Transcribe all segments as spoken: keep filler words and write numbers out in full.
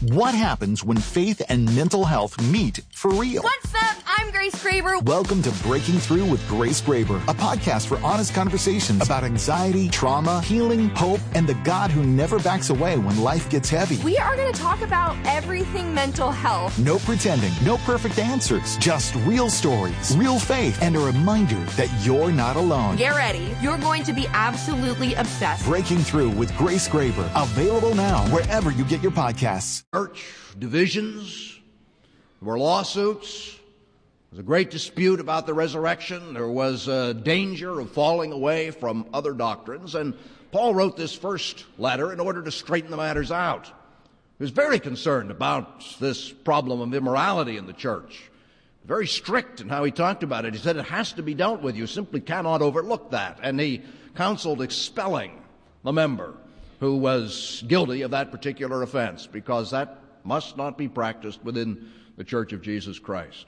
What happens when faith and mental health meet for real? What's up? I'm Grace Graber. Welcome to Breaking Through with Grace Graber, a podcast for honest conversations about anxiety, trauma, healing, hope, and the God who never backs away when life gets heavy. We are going to talk about everything mental health. No pretending, no perfect answers, just real stories, real faith, and a reminder that you're not alone. Get ready. You're going to be absolutely obsessed. Breaking Through with Grace Graber, available now wherever you get your podcasts. Church divisions, there were lawsuits, there was a great dispute about the resurrection, there was a danger of falling away from other doctrines, and Paul wrote this first letter in order to straighten the matters out. He was very concerned about this problem of immorality in the church, very strict in how he talked about it. He said it has to be dealt with. You simply cannot overlook that, and he counseled expelling the member who was guilty of that particular offense, because that must not be practiced within the Church of Jesus Christ.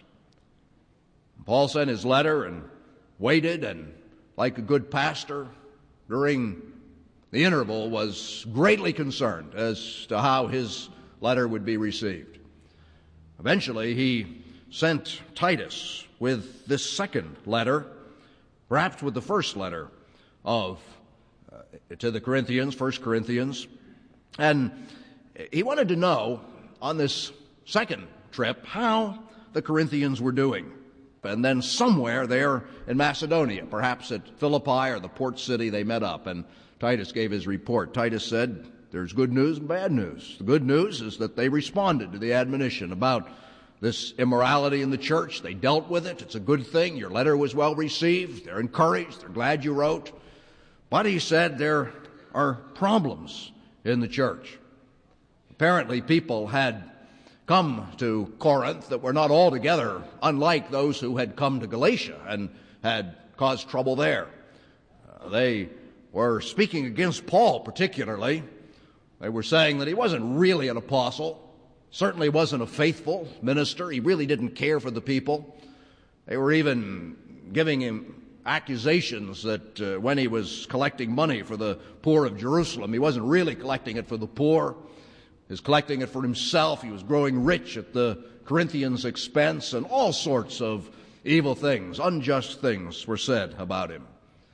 Paul sent his letter and waited, and like a good pastor, during the interval was greatly concerned as to how his letter would be received. Eventually, he sent Titus with this second letter, perhaps with the first letter of uh, to the Corinthians, First Corinthians, and he wanted to know on this second trip how the Corinthians were doing. And then somewhere there in Macedonia, perhaps at Philippi or the port city, they met up, and Titus gave his report. Titus said, there's good news and bad news. The good news is that they responded to the admonition about this immorality in the church. They dealt with it. It's a good thing. Your letter was well received. They're encouraged. They're glad you wrote. But he said there are problems in the church. Apparently, people had come to Corinth that were not altogether unlike those who had come to Galatia and had caused trouble there. Uh, they were speaking against Paul particularly. They were saying that he wasn't really an apostle, certainly wasn't a faithful minister. He really didn't care for the people. They were even giving him accusations that uh, when he was collecting money for the poor of Jerusalem, he wasn't really collecting it for the poor. He was collecting it for himself. He was growing rich at the Corinthians' expense, and all sorts of evil things, unjust things were said about him.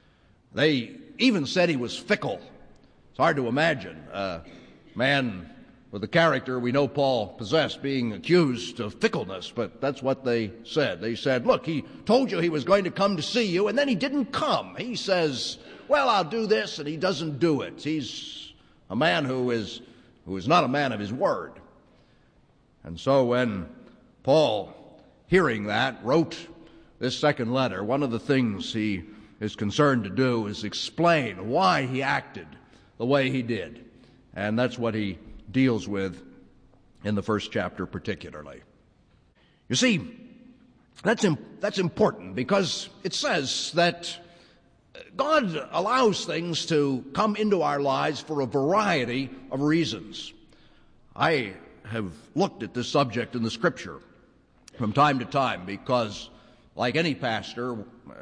They even said he was fickle. It's hard to imagine a man with the character we know Paul possessed being accused of fickleness, but that's what they said. They said, look, he told you he was going to come to see you, and then he didn't come. He says, well, I'll do this, and he doesn't do it. He's a man who is who is not a man of his word. And so when Paul, hearing that, wrote this second letter, one of the things he is concerned to do is explain why he acted the way he did. And that's what he deals with in the first chapter particularly. You see, that's imp- that's important because it says that God allows things to come into our lives for a variety of reasons. I have looked at this subject in the Scripture from time to time because, like any pastor,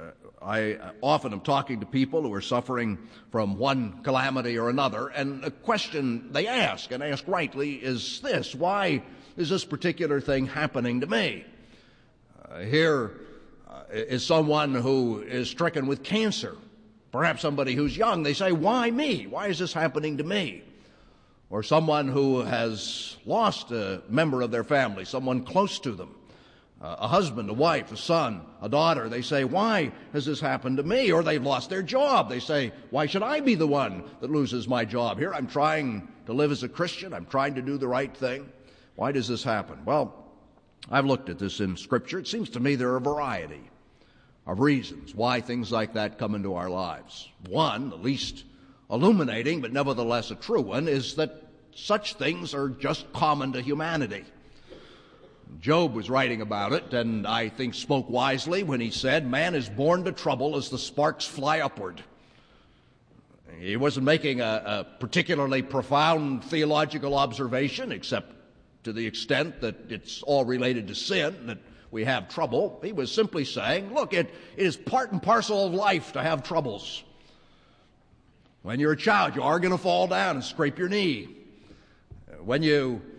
I often am talking to people who are suffering from one calamity or another, and a question they ask, and ask rightly, is this: why is this particular thing happening to me? Uh, here uh, is someone who is stricken with cancer, perhaps somebody who's young. They say, why me? Why is this happening to me? Or someone who has lost a member of their family, someone close to them. Uh, a husband, a wife, a son, a daughter. They say, why has this happened to me? Or they've lost their job. They say, why should I be the one that loses my job? Here I'm trying to live as a Christian. I'm trying to do the right thing. Why does this happen? Well, I've looked at this in Scripture. It seems to me there are a variety of reasons why things like that come into our lives. One, the least illuminating, but nevertheless a true one, is that such things are just common to humanity. Job was writing about it, and I think spoke wisely when he said, man is born to trouble as the sparks fly upward. He wasn't making a, a particularly profound theological observation, except to the extent that it's all related to sin, that we have trouble. He was simply saying, look, it, it is part and parcel of life to have troubles. When you're a child, you are going to fall down and scrape your knee. When you